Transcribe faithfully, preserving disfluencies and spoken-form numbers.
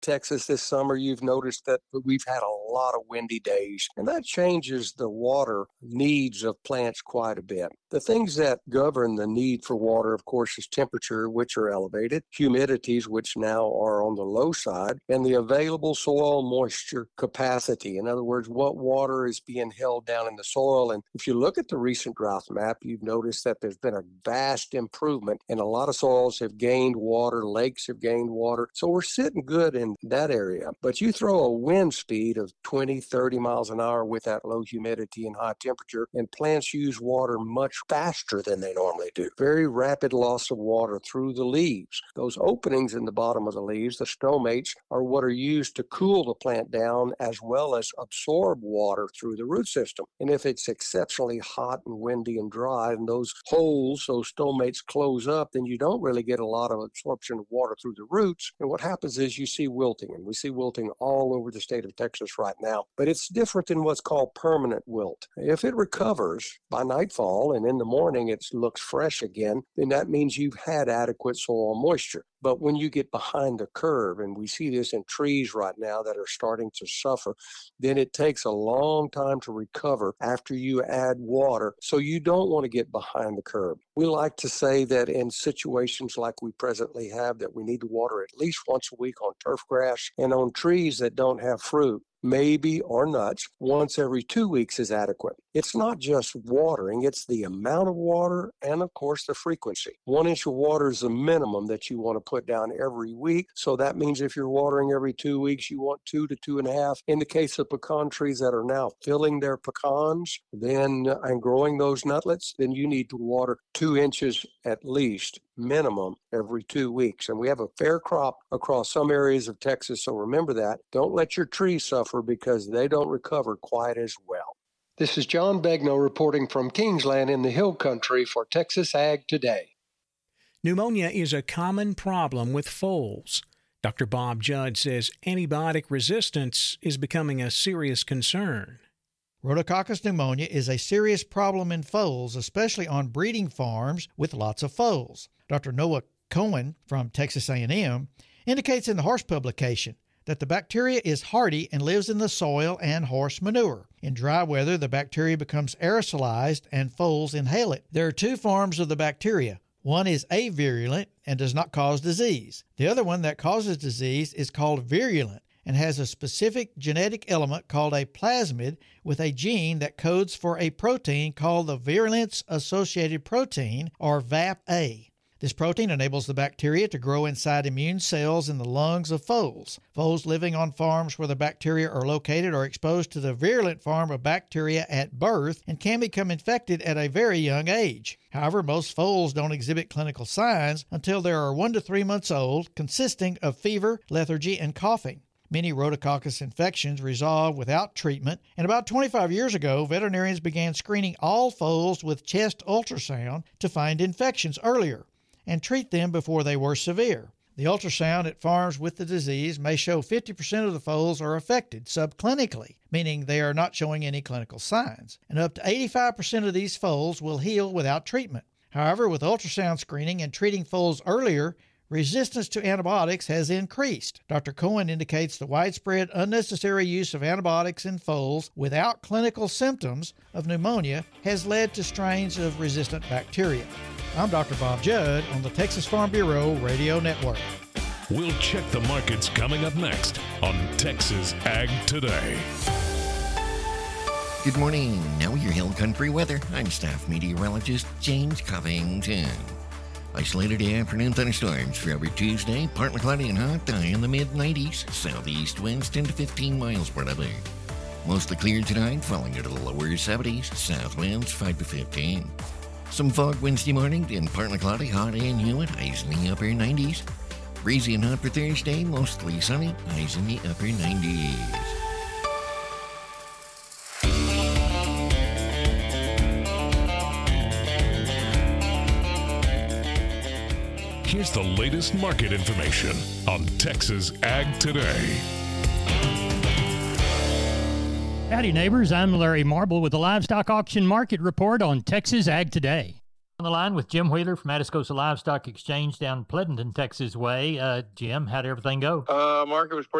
Texas this summer, you've noticed that we've had a lot of windy days, and that changes the water needs of plants quite a bit. The things that govern the need for water, of course, is temperature, which are elevated, humidities, which now are on the low side, and the available soil moisture capacity. In other words, what water is being held down in the soil. And if you look at the recent drought map, you've noticed that there's been a vast improvement, and a lot of soils have gained water, lakes have gained water. So we're sitting good in that area. But you throw a wind speed of twenty, thirty miles an hour with that low humidity and high temperature, and plants use water much faster than they normally do. Very rapid loss of water through the leaves. Those openings in the bottom of the leaves, the stomates, are what are used to cool the plant down as well as absorb water through the root system. And if it's exceptionally hot and windy and dry, and those holes, those stomates close up, then you don't really get a lot of absorption of water through the roots. And what happens is you see wilting, and we see wilting all over the state of Texas right now. But it's different than what's called permanent wilt. If it recovers by nightfall and in the morning it looks fresh again, then that means you've had adequate soil moisture. But when you get behind the curve, and we see this in trees right now that are starting to suffer, then it takes a long time to recover after you add water. So you don't want to get behind the curve. We like to say that in situations like we presently have, that we need to water at least once a week on turf grass, and on trees that don't have fruit, maybe, or nuts, once every two weeks is adequate. It's not just watering, it's the amount of water and, of course, the frequency. One inch of water is the minimum that you want to put down every week. So that means if you're watering every two weeks, you want two to two and a half. In the case of pecan trees that are now filling their pecans then and growing those nutlets, then you need to water two inches at least, minimum, every two weeks. And we have a fair crop across some areas of Texas, so remember that. Don't let your trees suffer because they don't recover quite as well. This is John Begnaud reporting from Kingsland in the Hill Country for Texas Ag Today. Pneumonia is a common problem with foals. Doctor Bob Judd says antibiotic resistance is becoming a serious concern. Rhodococcus pneumonia is a serious problem in foals, especially on breeding farms with lots of foals. Doctor Noah Cohen from Texas A and M indicates in the horse publication that the bacteria is hardy and lives in the soil and horse manure. In dry weather, the bacteria becomes aerosolized and foals inhale it. There are two forms of the bacteria. One is avirulent and does not cause disease. The other one that causes disease is called virulent and has a specific genetic element called a plasmid with a gene that codes for a protein called the virulence-associated protein, or V A P A. This protein enables the bacteria to grow inside immune cells in the lungs of foals. Foals living on farms where the bacteria are located are exposed to the virulent form of bacteria at birth and can become infected at a very young age. However, most foals don't exhibit clinical signs until they are one to three months old, consisting of fever, lethargy, and coughing. Many rhodococcus infections resolve without treatment, and about twenty-five years ago, veterinarians began screening all foals with chest ultrasound to find infections earlier and treat them before they were severe. The ultrasound at farms with the disease may show fifty percent of the foals are affected subclinically, meaning they are not showing any clinical signs, and up to eighty-five percent of these foals will heal without treatment. However, with ultrasound screening and treating foals earlier, resistance to antibiotics has increased. Doctor Cohen indicates the widespread unnecessary use of antibiotics in foals without clinical symptoms of pneumonia has led to strains of resistant bacteria. I'm Doctor Bob Judd on the Texas Farm Bureau Radio Network. We'll check the markets coming up next on Texas Ag Today. Good morning. Now your Hill Country weather. I'm staff meteorologist James Covington. Isolated afternoon thunderstorms for every Tuesday. Partly cloudy and hot, high in the mid nineties. Southeast winds ten to fifteen miles per hour. Mostly clear tonight, falling into the lower seventies. South winds five to fifteen. Some fog Wednesday morning, then partly cloudy, hot and humid, highs in the upper nineties. Breezy and hot for Thursday, mostly sunny, highs in the upper nineties. Here's the latest market information on Texas Ag Today. Howdy, neighbors. I'm Larry Marble with the Livestock Auction Market Report on Texas Ag Today. On the line with Jim Wheeler from Atascosa Livestock Exchange down Pleasanton, Texas way. Uh, Jim, how'd everything go? Uh, Mark, it was pretty